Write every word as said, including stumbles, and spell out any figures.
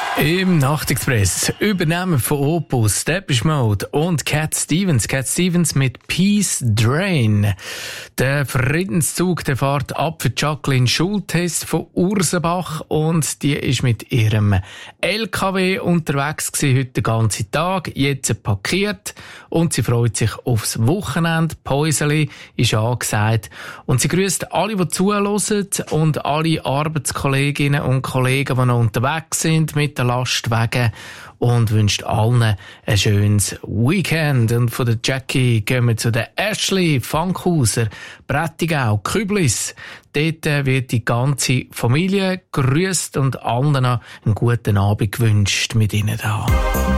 Im Nachtexpress übernehmen von Opus, Depeche Mode und Cat Stevens. Cat Stevens mit Peace Drain. Der Friedenszug, der fährt ab für Jacqueline Schultes von Ursenbach und die ist mit ihrem L K W unterwegs gewesen, heute den ganzen Tag, jetzt parkiert und sie freut sich aufs Wochenende. Päuseli ist angesagt und sie grüßt alle, die zuhören und alle Arbeitskolleginnen und Kollegen, die noch unterwegs sind mit der Lastwagen und wünscht allen ein schönes Weekend. Und von der Jackie gehen wir zu der Ashley Fankhauser, Prättigau, Küblis. Dort wird die ganze Familie grüßt und allen einen guten Abend gewünscht mit ihnen da.